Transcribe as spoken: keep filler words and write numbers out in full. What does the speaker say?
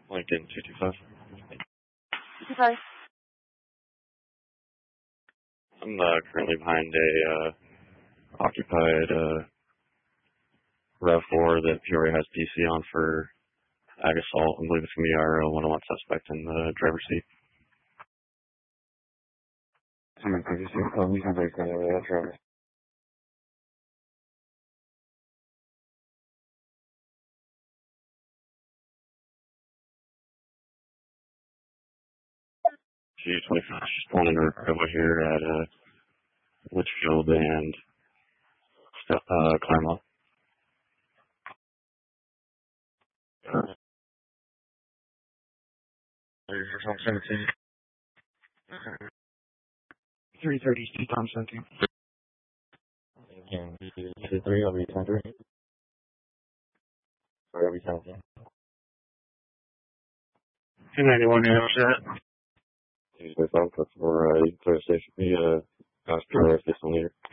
Lincoln two two five. Okay. I'm uh, currently behind a uh, occupied uh, RAV four that Peoria has P C on for ag assault. I believe it's going to be our uh, one-on-one suspect in the driver's seat. Someone previously, oh, we can break that over that driver. G twenty-five, just pulling in over here at uh, Litchfield and uh, Claremont. Uh, three thirty, Steve Tom seventeen. Can you three over twenty-three? Or over seventeen? two ninety-one, yeah, what's that? Tuesday, five, for uh, you clear station, the uh, Oscar station leader.